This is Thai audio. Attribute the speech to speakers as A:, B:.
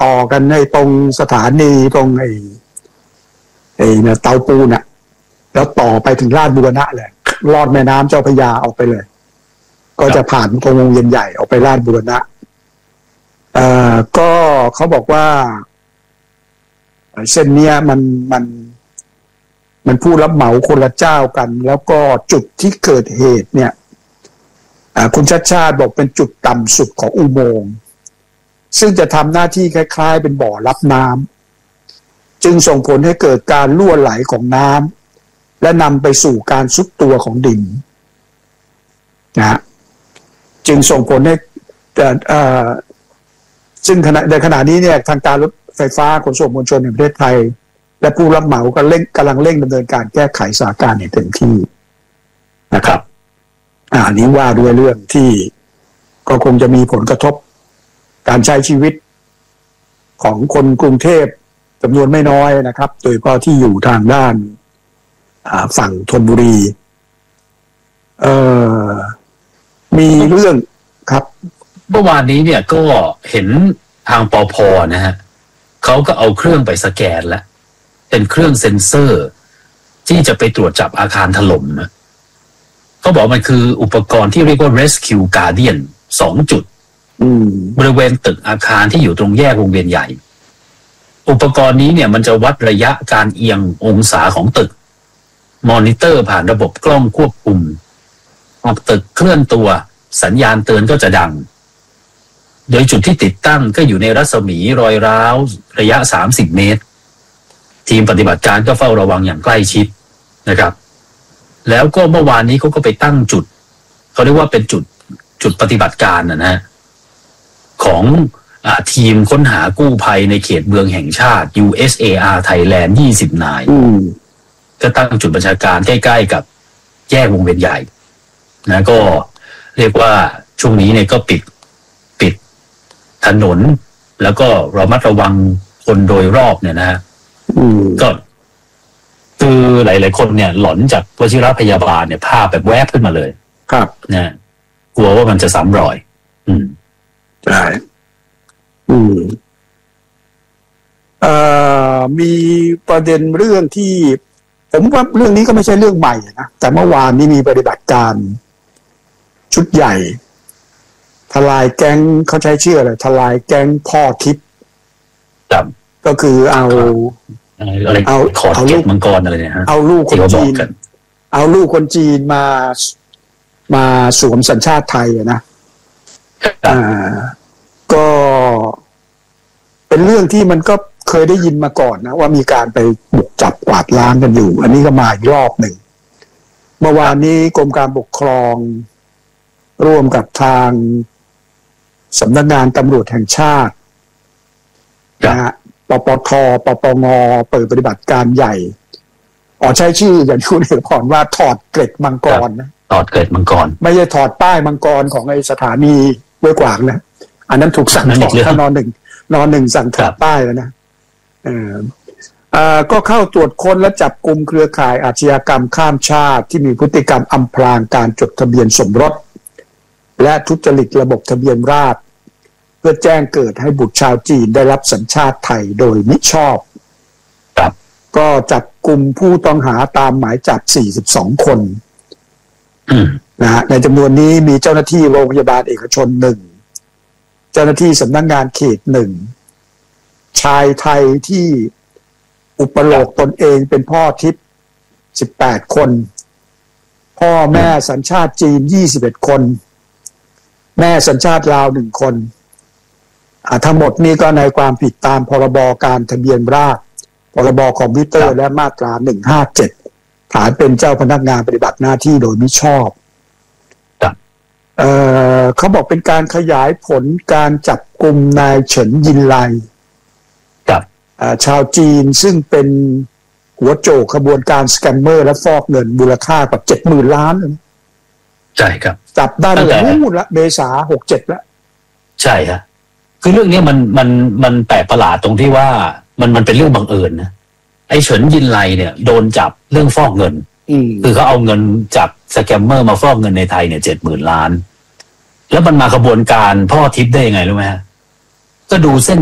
A: ต่อกันในตรงสถานีตรงเนี่ยเตาปูนแล้วต่อไปถึงราชบูรณะเลยลอดแม่น้ำเจ้าพระยาออกไปเลย ก็จะผ่านตรงวงเวียนใหญ่ออกไปราชบูรณะก็เขาบอกว่าเส้นเนี้ยมันผู้รับเหมาคนละเจ้ากันแล้วก็จุดที่เกิดเหตุเนี่ยคุณชัชชาติบอกเป็นจุดต่ำสุดของอุโมงค์ซึ่งจะทำหน้าที่คล้ายๆเป็นบ่อรับน้ำจึงส่งผลให้เกิดการรั่วไหลของน้ำและนำไปสู่การทรุดตัวของดินนะจึงส่งผลให้ซึ่งในขณะนี้เนี่ยทางการรถไฟฟ้าขนส่งมวลชนแห่งประเทศไทยและผู้รับเหมาก็กำลังเร่งดำเนินการแก้ไขสถานการณ์อย่างเต็มที่นะครับอันนี้ว่าด้วยเรื่องที่ก็คงจะมีผลกระทบการใช้ชีวิตของคนกรุงเทพจำนวนไม่น้อยนะครับโดยเฉพาะที่อยู่ทางด้านฝั่งธนบุรีมีเรื่องครับ
B: เมื่อวานนี้เนี่ยก็เห็นทางปภ.นะฮะเขาก็เอาเครื่องไปสแกนแล้วเป็นเครื่องเซ็นเซอร์ที่จะไปตรวจจับอาคารถล่มนะเขาบอกมันคืออุปกรณ์ที่เรียกว่า Rescue Guardian 2 จุดบริเวณตึกอาคารที่อยู่ตรงแยกวงเวียนใหญ่อุปกรณ์นี้เนี่ยมันจะวัดระยะการเอียงองศาของตึกมอนิเตอร์ผ่านระบบกล้องควบคุมหากตึกเคลื่อนตัวสัญญาณเตือนก็จะดังโดยจุดที่ติดตั้งก็อยู่ในรัศมีรอยร้าวระยะ30 เมตรทีมปฏิบัติการก็เฝ้าระวังอย่างใกล้ชิดนะครับแล้วก็เมื่อวานนี้เขาก็ไปตั้งจุดเขาเรียกว่าเป็นจุดปฏิบัติการนะฮะของทีมค้นหากู้ภัยในเขตเมืองแห่งชาติ USAR Thailand 20 นายก็ตั้งจุดบัญชาการใกล้ๆกับแยกวงเวียนใหญ่นะก็เรียกว่าช่วงนี้เนี่ยก็ปิดถนนแล้วก็ระมัดระวังคนโดยรอบเนี่ยนะฮะก็คือหลายๆคนเนี่ยหลอนจากวชิรพยาบาลเนี่ยภาพแบบแวบขึ้นมาเลย
A: ครับ
B: นะกลัวว่ามันจะซ้ำรอย
A: ใช่มีประเด็นเรื่องที่ผมว่าเรื่องนี้ก็ไม่ใช่เรื่องใหม่นะแต่เมื่อวานนี้มีปฏิบัติการชุดใหญ่ทลายแก๊งเขาใช้ชื่ออะไรทลายแก๊งพ่อทิพย์ก็คือเอา
B: ลูกมังกรอะไรเนี่ยฮะ
A: เอาลูกคนจีนเอาลูกคนจีนมาสวมสัญชาติไทยนะก็เป็นเรื่องที่มันก็เคยได้ยินมาก่อนนะว่ามีการไปบุกจับกวาดล้างกันอยู่อันนี้ก็มาอีกรอบหนึ่งเมื่อวานนี้กรมการปกครองร่วมกับทางสำนักงานตำรวจแห่งชาตินะฮะปปท.ปปง.เปิดปฏิบัติการใหญ่ใช้ชื่ออย่างที่คุณเห็นก่อนว่าถอดเกล็ดมังกรนะ
B: ถอดเกล็ดมังกร
A: ไม่ใช่ถอดป้ายมังกรของไอ้สถานีห้วยขวางนะอันนั้นถูกสั่งถอดถ้านอนหนึ่งสั่งถอดป้ายแล้วนะก็เข้าตรวจค้นและจับกุมเครือข่ายอาชญากรรมข้ามชาติที่มีพฤติกรรมอำพรางการจดทะเบียนสมรสและทุจริตระบบทะเบียนราษฎร์เพื่อแจ้งเกิดให้บุตรชาวจีนได้รับสัญชาติไทยโดยมิชอบก็จับกุมผู้ต้องหาตามหมายจับ42 คนนะฮะในจำนวนนี้มีเจ้าหน้าที่โรงพยาบาลเอกชน1เจ้าหน้าที่สำนักงานเขต1ชายไทยที่อุปโลกตนเองเป็นพ่อทิพย์18 คนพ่อแม่สัญชาติจีน21 คนแม่สัญชาติลาว1 คนทั้งหมดนี้ก็ในความผิดตามพรบการทะเบียนราษฎร์พรบคอมพิวเตอร์และมาตรา157ฐานเป็นเจ้าพนักงานปฏิบัติหน้าที่โดยมิชอบเขาบอกเป็นการขยายผลการจับกุมนายเฉินยินไลชาวจีนซึ่งเป็นหัวโจกขบวนการสแกมเมอร์และฟอกเงินมูลค่ากว่า 70,000 ล้าน
B: ใช่ครับ
A: จับได้ตั้งแต่นู่นละเมษา67แล้ว
B: ใช่ครับคือเรื่องนี้มันแปลกประหลาดตรงที่ว่ามันเป็นเรื่องบังเอิญนะไอ้เฉินยินไลเนี่ยโดนจับเรื่องฟอกเงินคือเขาเอาเงินจากสแกมเมอร์มาฟอกเงินในไทยเนี่ย 70,000 ล้านแล้วมันมาขบวนการพ่อทิพย์ได้ยังไงรู้ไหมฮะก็ดูเส้น